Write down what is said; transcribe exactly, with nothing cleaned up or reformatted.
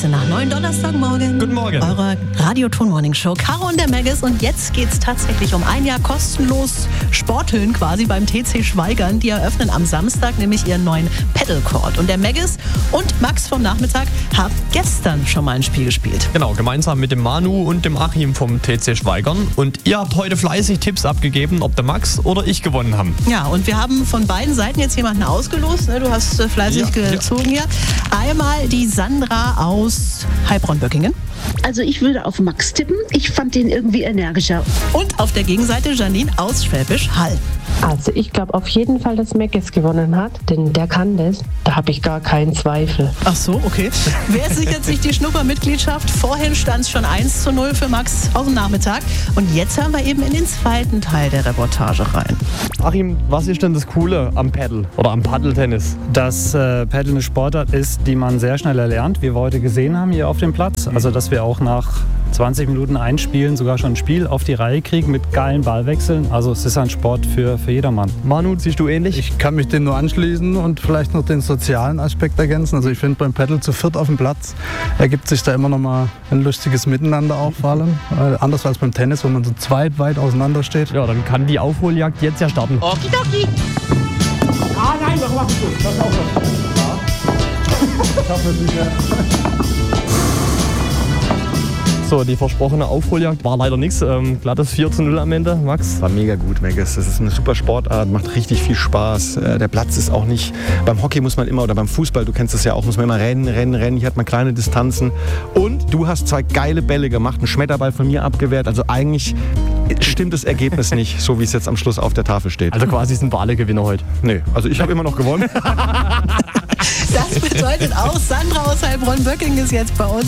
Sechzehn nach neun, Donnerstagmorgen. Guten Morgen. Eure Radio-Ton-Morning-Show. Caro und der Maggis. Und jetzt geht's tatsächlich um ein Jahr kostenlos Sporthüllen quasi beim T C Schweigern. Die eröffnen am Samstag nämlich ihren neuen Paddle Court. Und der Maggis und Max vom Nachmittag haben gestern schon mal ein Spiel gespielt. Genau, gemeinsam mit dem Manu und dem Achim vom T C Schweigern. Und ihr habt heute fleißig Tipps abgegeben, ob der Max oder ich gewonnen haben. Ja, und wir haben von beiden Seiten jetzt jemanden ausgelost. Du hast äh, fleißig Ja, gezogen hier. Einmal die Sandra aus Heilbronn-Böckingen. Also ich würde auf Max tippen. Ich fand den irgendwie energischer. Und auf der Gegenseite Janine aus Schwäbisch Hall. Also ich glaube auf jeden Fall, dass Maggis gewonnen hat, denn der kann das. Da habe ich gar keinen Zweifel. Ach so, okay. Wer sichert sich die Schnuppermitgliedschaft? Vorhin stand es schon eins zu null für Max aus dem Nachmittag. Und jetzt hören wir eben in den zweiten Teil der Reportage rein. Achim, was ist denn das Coole am Paddle oder am Paddeltennis? Dass äh, Paddle eine Sportart ist, die man sehr schnell erlernt, wie wir heute gesehen haben hier auf dem Platz. Also dass wir auch nach zwanzig Minuten Einspielen sogar schon ein Spiel auf die Reihe kriegen mit geilen Ballwechseln. Also es ist ein Sport für, für jedermann. Manu, siehst du ähnlich? Ich kann mich dem nur anschließen und vielleicht noch den sozialen Aspekt ergänzen. Also ich finde beim Paddle zu viert auf dem Platz ergibt sich da immer noch mal ein lustiges Miteinander auch vor allem. Äh, anders als beim Tennis, wo man so zweit weit auseinander steht. Ja, dann kann die Aufholjagd jetzt ja starten. Okidoki. Ah nein, warum machst du das? Das ist auch was. Ich hoffe sicher. So, die versprochene Aufholjagd war leider nichts. Ähm, glattes vier zu null am Ende, Max. War mega gut, Maggis. Das ist eine super Sportart, macht richtig viel Spaß. Äh, der Platz ist auch nicht... Beim Hockey muss man immer, oder beim Fußball, du kennst das ja auch, muss man immer rennen, rennen, rennen. Hier hat man kleine Distanzen. Und du hast zwei geile Bälle gemacht, einen Schmetterball von mir abgewehrt. Also eigentlich stimmt das Ergebnis nicht, so wie es jetzt am Schluss auf der Tafel steht. Also quasi sind wir alle Gewinner heute. Nee, also ich habe immer noch gewonnen. Das bedeutet auch, Sandra aus Heilbronn-Böckingen ist jetzt bei uns.